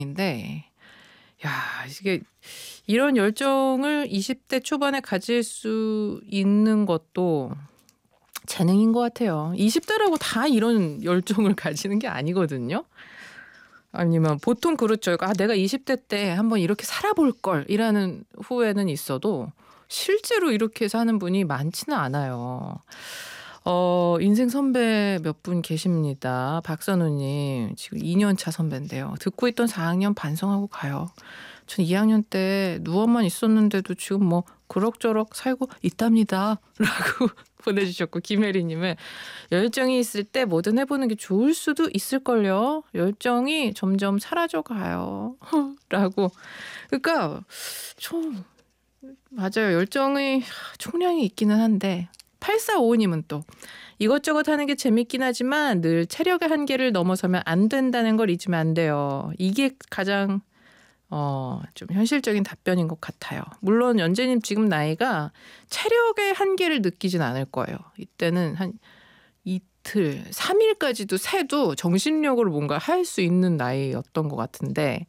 인데 야 이게 이런 열정을 20대 초반에 가질 수 있는 것도 재능인 것 같아요. 20대라고 다 이런 열정을 가지는 게 아니거든요. 아니면 보통 그렇죠. 아 내가 20대 때 한번 이렇게 살아볼 걸이라는 후회는 있어도 실제로 이렇게 사는 분이 많지는 않아요. 인생 선배 몇 분 계십니다. 박선우님 지금 2년 차 선배인데요. 듣고 있던 4학년 반성하고 가요. 전 2학년 때 누워만 있었는데도 지금 뭐 그럭저럭 살고 있답니다. 라고 보내주셨고 김혜리님은 열정이 있을 때 뭐든 해보는 게 좋을 수도 있을걸요. 열정이 점점 사라져가요. 라고. 그러니까 좀 맞아요. 열정의 총량이 있기는 한데 8455님은 또 이것저것 하는 게 재밌긴 하지만 늘 체력의 한계를 넘어서면 안 된다는 걸 잊으면 안 돼요. 이게 가장 좀 현실적인 답변인 것 같아요. 물론 연재님 지금 나이가 체력의 한계를 느끼진 않을 거예요. 이때는 한 이틀, 3일까지도 새도 정신력으로 뭔가 할 수 있는 나이였던 것 같은데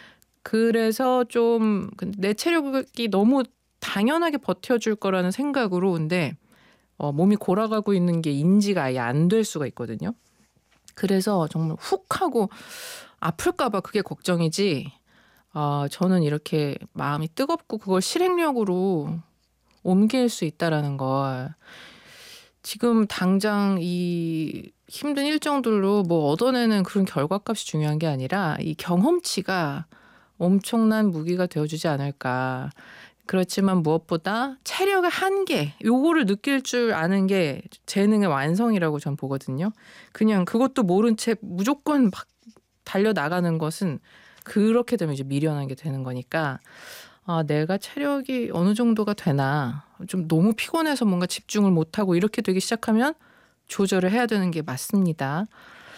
그래서 좀 내 체력이 너무 당연하게 버텨줄 거라는 생각으로 근데 몸이 골아가고 있는 게 인지가 아예 안 될 수가 있거든요. 그래서 정말 훅 하고 아플까 봐 그게 걱정이지 저는 이렇게 마음이 뜨겁고 그걸 실행력으로 옮길 수 있다라는 걸 지금 당장 이 힘든 일정들로 뭐 얻어내는 그런 결과값이 중요한 게 아니라 이 경험치가 엄청난 무기가 되어주지 않을까. 그렇지만 무엇보다 체력의 한계 요거를 느낄 줄 아는 게 재능의 완성이라고 전 보거든요. 그냥 그것도 모른 채 무조건 막 달려나가는 것은 그렇게 되면 이제 미련한 게 되는 거니까 내가 체력이 어느 정도가 되나 좀 너무 피곤해서 뭔가 집중을 못하고 이렇게 되기 시작하면 조절을 해야 되는 게 맞습니다.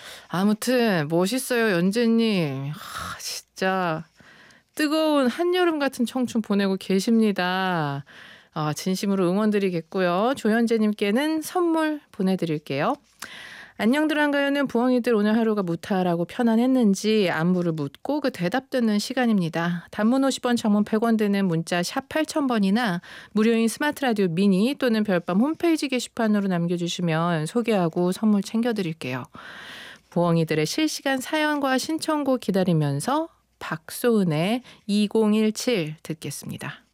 아무튼 멋있어요 연재님. 진짜 뜨거운 한여름 같은 청춘 보내고 계십니다. 진심으로 응원드리겠고요. 조현재님께는 선물 보내드릴게요. 안녕들 한가요는 부엉이들 오늘 하루가 무탈하고 편안했는지 안부를 묻고 그 대답 듣는 시간입니다. 단문 50원 장문 100원 드는 문자 샵 8000번이나 무료인 스마트 라디오 미니 또는 별밤 홈페이지 게시판으로 남겨주시면 소개하고 선물 챙겨드릴게요. 부엉이들의 실시간 사연과 신청곡 기다리면서 박소은의 2017 듣겠습니다.